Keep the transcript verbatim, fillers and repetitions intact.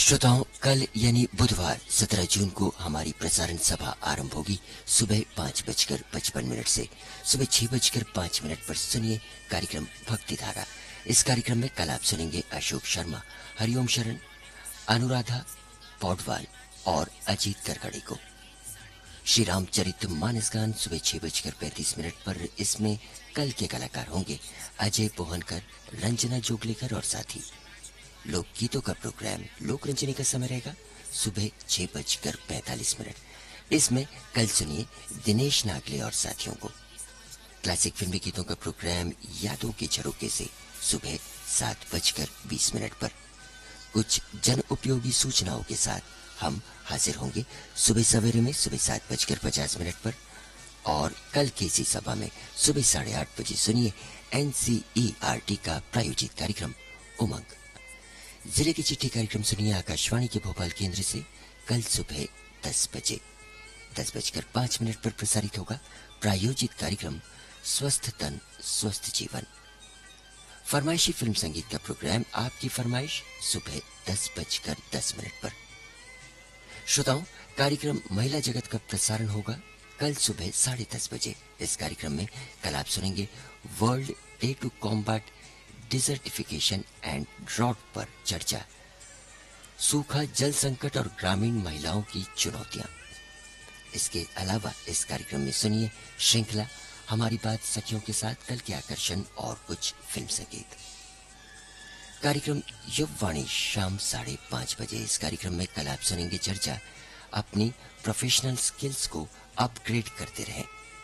श्रोताओं, कल यानी बुधवार सत्रह जून को हमारी प्रसारण सभा आरंभ होगी सुबह पाँच बजकर पचपन मिनट से। सुबह छह बजकर पाँच मिनट पर सुनिए कार्यक्रम भक्ति धारा। इस कार्यक्रम में कल आप सुनेंगे अशोक शर्मा, हरिओम शरण, अनुराधा पौडवाल और अजीत करकड़े को। श्री रामचरित मानस गान सुबह छह बजकर पैंतीस मिनट पर। इसमें कल के कलाकार होंगे अजय पोहनकर, रंजना जोगलेकर और साथी। लोकगीतों का प्रोग्राम लोक रंजनी का समय रहेगा सुबह छह बजकर पैंतालीस मिनट। इसमें कल सुनिए दिनेश नागले और साथियों को। क्लासिक फिल्मी गीतों का प्रोग्राम यादों के झरोके से सुबह सात बजकर बीस मिनट पर। कुछ जन उपयोगी सूचनाओं के साथ हम हाजिर होंगे सुबह सवेरे में सुबह सात बजकर पचास मिनट पर। और कल की इसी सभा में सुबह साढ़े आठ बजे सुनिए एनसीईआरटी का प्रायोजित कार्यक्रम उमंग। जिले की चिट्ठी कार्यक्रम सुनिए आकाशवाणी के भोपाल केंद्र से कल सुबह दस बजे। दस बजकर पांच मिनट पर प्रसारित होगा प्रायोजित कार्यक्रम स्वस्थ तन स्वस्थ जीवन। फरमाइशी फिल्म संगीत का प्रोग्राम आपकी फरमाइश सुबह दस बजकर दस मिनट पर। श्रोताओं, कार्यक्रम महिला जगत का प्रसारण होगा कल सुबह साढ़े दस बजे। इस कार्यक्रम में कल आप सुनेंगे world day to combat desertification and drought पर चर्चा, सूखा, जल संकट और ग्रामीण महिलाओं की चुनौतियां। इसके अलावा इस कार्यक्रम में सुनिए श्रृंखला हमारी बात सखियों के साथ, कल के आकर्षण और कुछ फिल्म संगीत। कार्यक्रम युववाणी शाम साढ़े पांच बजे। इस कार्यक्रम में कल आप सुनेंगे चर्चा, अपनी प्रोफेशनल स्किल्स को अपग्रेड करते रहें।